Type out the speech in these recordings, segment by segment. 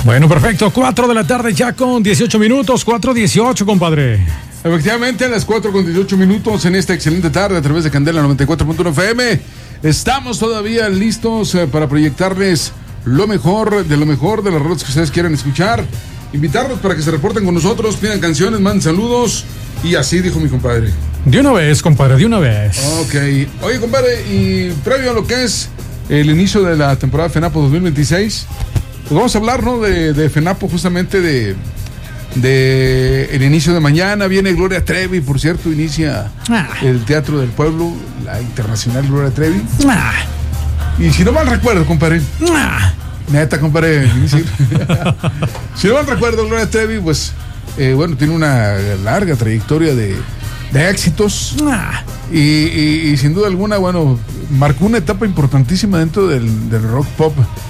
Bueno, perfecto. 4 de la tarde ya con 18 minutos. 4:18, compadre. Efectivamente, a las 4:18 en esta excelente tarde a través de Candela 94.1 FM. Estamos todavía listos para proyectarles lo mejor de las rolas que ustedes quieran escuchar. Invitarlos para que se reporten con nosotros, pidan canciones, manden saludos. Y así dijo mi compadre. De una vez, compadre, de una vez. Ok. Oye, compadre, y previo a lo que es el inicio de la temporada FENAPO 2026, pues vamos a hablar, ¿no? De FENAPO, justamente de el inicio de mañana. Viene Gloria Trevi, por cierto, inicia el Teatro del Pueblo, la internacional Gloria Trevi. Y si no mal recuerdo, compadre. Neta, compadre. Si no mal recuerdo, Gloria Trevi, pues, bueno, tiene una larga trayectoria de éxitos. Y sin duda alguna, bueno, marcó una etapa importantísima dentro del rock pop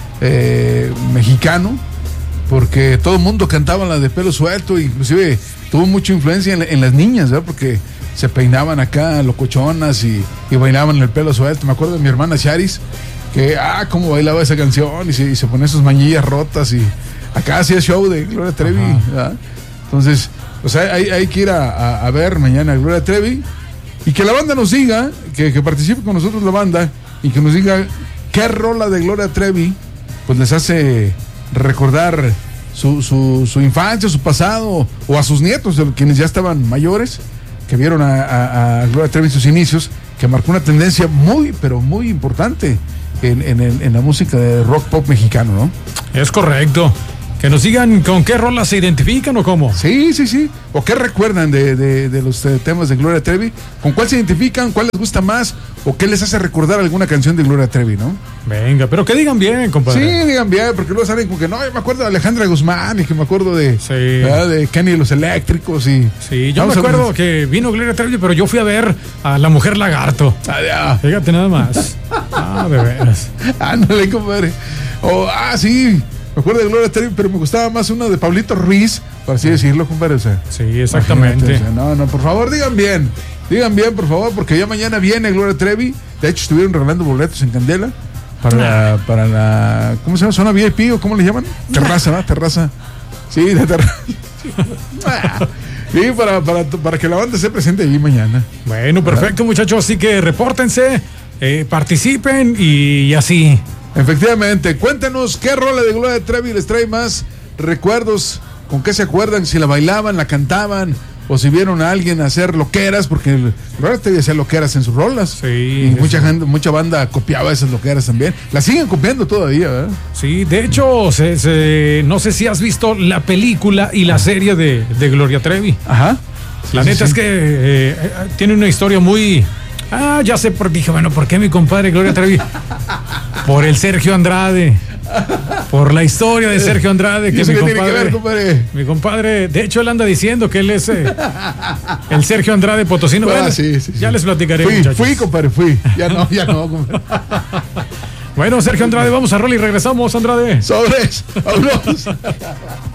mexicano, porque todo el mundo cantaba la de pelo suelto, inclusive tuvo mucha influencia en las niñas, ¿verdad? Porque se peinaban acá locochonas y bailaban el pelo suelto. Me acuerdo de mi hermana Charis, que cómo bailaba esa canción y se ponía sus manillas rotas y acá hacía show de Gloria Trevi, ¿verdad? Entonces, pues hay que ir a ver mañana a Gloria Trevi y que la banda nos diga, que participe con nosotros la banda y que nos diga qué rola de Gloria Trevi pues les hace recordar su infancia, su pasado, o a sus nietos, quienes ya estaban mayores, que vieron a Gloria Trevi en sus inicios, que marcó una tendencia muy, pero muy importante en la música de rock pop mexicano, ¿no? Es correcto. Que nos digan con qué rolas se identifican o cómo. Sí. O qué recuerdan de los temas de Gloria Trevi. ¿Con cuál se identifican? ¿Cuál les gusta más? ¿O qué les hace recordar alguna canción de Gloria Trevi, no? Venga, pero que digan bien, compadre. Sí, digan bien, porque luego salen como que no, yo me acuerdo de Alejandra Guzmán y que me acuerdo de Kenny y los Eléctricos. Sí, yo me acuerdo que vino Gloria Trevi, pero yo fui a ver a La Mujer Lagarto. Fíjate nada más. De veras. Ándale, compadre. Sí. Me acuerdo de Gloria Trevi, pero me gustaba más una de Pablito Ruiz, por así decirlo, compadre. O sea, sí, exactamente. O sea, no, por favor, digan bien, por favor, porque ya mañana viene Gloria Trevi. De hecho, estuvieron regalando boletos en Candela para la ¿cómo se llama? ¿Zona VIP o cómo le llaman? Terraza, ¿va? Terraza. Sí, de terraza. Sí, para que la banda se presente allí mañana. Bueno, perfecto, muchachos, así que repórtense, participen y así. Efectivamente, cuéntenos qué rola de Gloria Trevi les trae más recuerdos, con qué se acuerdan, si la bailaban, la cantaban, o si vieron a alguien hacer loqueras, porque Gloria Trevi hacía loqueras en sus rolas. Sí. Y mucha banda copiaba esas loqueras también. Las siguen copiando todavía, ¿verdad? Sí, de hecho, no sé si has visto la película y la serie de Gloria Trevi. Ajá. La neta es que tiene una historia muy... ya sé por qué. Dije, bueno, ¿por qué mi compadre Gloria Trevi? Por el Sergio Andrade. Por la historia de Sergio Andrade. Que mi compadre, compadre. Mi compadre, de hecho, él anda diciendo que él es el Sergio Andrade potosino. Bueno, sí. Ya les platicaré, muchachos. Fui, compadre, fui. Ya no, compadre. Bueno, Sergio Andrade, vamos a rola y regresamos, Andrade. Sobres, vámonos.